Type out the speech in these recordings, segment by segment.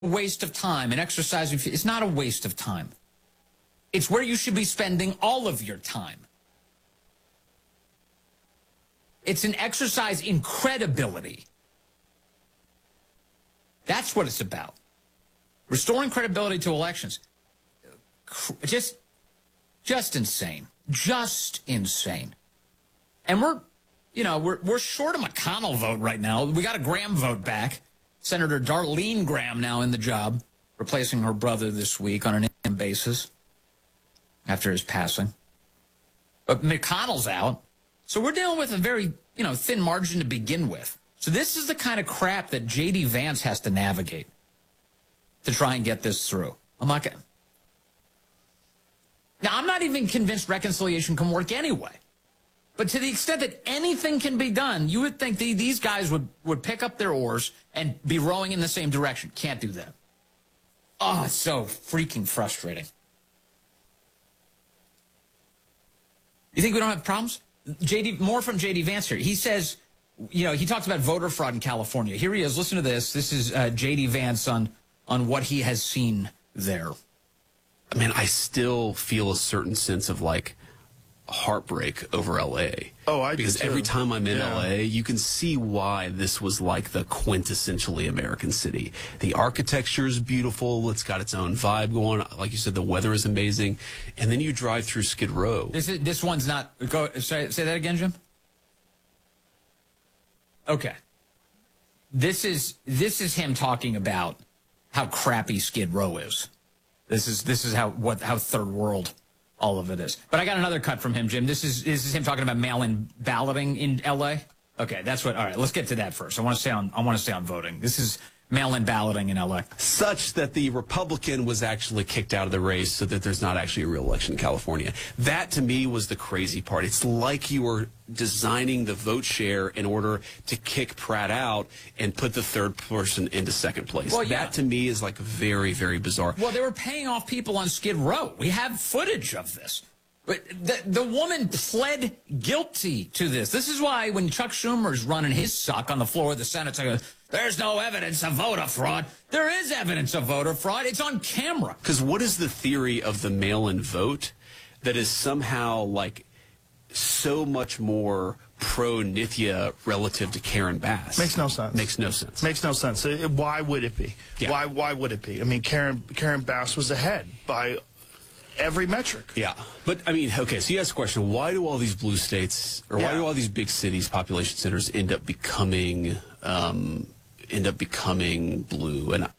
waste of time. An exercise, it's not a waste of time. It's where you should be spending all of your time. It's an exercise in credibility. That's what it's about. Restoring credibility to elections. Just insane. Just insane. And we're short a McConnell vote right now. We got a Graham vote back. Senator Darlene Graham now in the job, replacing her brother this week on an interim basis after his passing. But McConnell's out. So we're dealing with a very, thin margin to begin with. So this is the kind of crap that J.D. Vance has to navigate to try and get this through. Now, I'm not even convinced reconciliation can work anyway. But to the extent that anything can be done, you would think these guys would pick up their oars and be rowing in the same direction. Can't do that. Oh, it's so freaking frustrating. You think we don't have problems? More from J.D. Vance here. He says, he talks about voter fraud in California. Here he is. Listen to this. This is J.D. Vance on what he has seen there. I mean, I still feel a certain sense of, heartbreak over L.A. Oh, I do Because too. every time I'm in L.A., you can see why this was like the quintessentially American city. The architecture is beautiful. It's got its own vibe going. Like you said, the weather is amazing. And then you drive through Skid Row. This one's not. Say that again, Jim. Okay. This is him talking about how crappy Skid Row is. This is how third world all of it is. But I got another cut from him, Jim. This is him talking about mail-in balloting in L.A. Okay, that's what. All right, let's get to that first. I want to stay on voting. This is mail-in balloting in L.A. Such that the Republican was actually kicked out of the race so that there's not actually a real election in California. That, to me, was the crazy part. It's like you were designing the vote share in order to kick Pratt out and put the third person into second place. Well, yeah. That, to me, is very, very bizarre. Well, they were paying off people on Skid Row. We have footage of this. But the woman pled guilty to this. This is why when Chuck Schumer's running his suck on the floor of the Senate, saying, there's no evidence of voter fraud. There is evidence of voter fraud. It's on camera. Because what is the theory of the mail-in vote that is somehow so much more pro-Nithya relative to Karen Bass? Makes no sense. Makes no sense. Makes no sense. Why would it be? Yeah. Why would it be? I mean, Karen Bass was ahead by every metric. Yeah. But, I mean, okay, so you ask the question, why do all these blue states, or why do all these big cities, population centers, end up becoming blue? And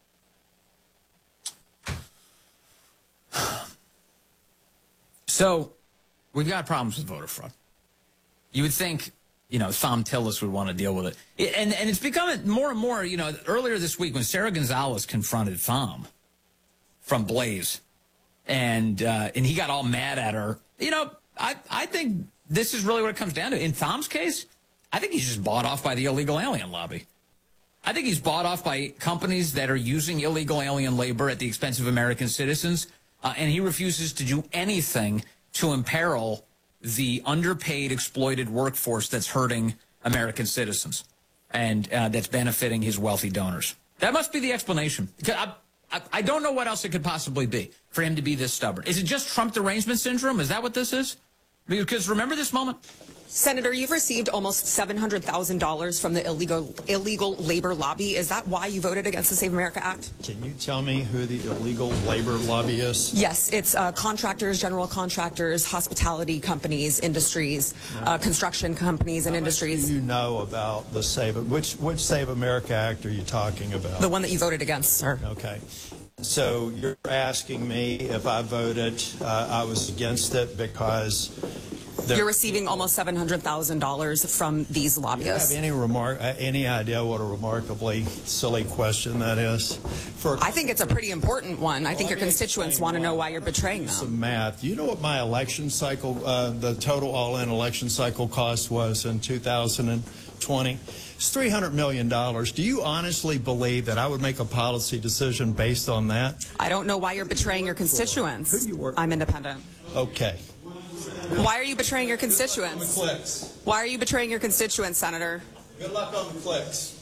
so we've got problems with voter fraud. You would think, Thom Tillis would want to deal with it. And it's becoming more and more, earlier this week when Sarah Gonzalez confronted Thom from Blaze, and he got all mad at her. I think this is really what it comes down to. In Thom's case, I think he's just bought off by the illegal alien lobby. I think he's bought off by companies that are using illegal alien labor at the expense of American citizens, and he refuses to do anything to imperil the underpaid, exploited workforce that's hurting American citizens and that's benefiting his wealthy donors. That must be the explanation. I don't know what else it could possibly be for him to be this stubborn. Is it just Trump derangement syndrome? Is that what this is? Because remember this moment. Senator, you've received almost $700,000 from the illegal labor lobby. Is that why you voted against the Save America Act? Can you tell me who the illegal labor lobby is? Yes, it's contractors, general contractors, hospitality companies, industries, construction companies and industries. Do you know about the which Save America Act are you talking about? The one that you voted against, sir. Okay. So you're asking me if I voted, I was against it because you're receiving almost $700,000 from these lobbyists. Do you have any idea what a remarkably silly question that is? I think it's a pretty important one. I think your constituents want to know why you're betraying them. Some math. You know what my election cycle, the total all-in election cycle cost was in 2020? It's $300 million. Do you honestly believe that I would make a policy decision based on that? I don't know why you're betraying your constituents. Who do you work for? I'm independent. Okay. Why are you betraying your constituents? On the clicks. Why are you betraying your constituents, Senator? Good luck on the clicks.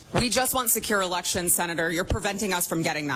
We just want secure elections, Senator. You're preventing us from getting that.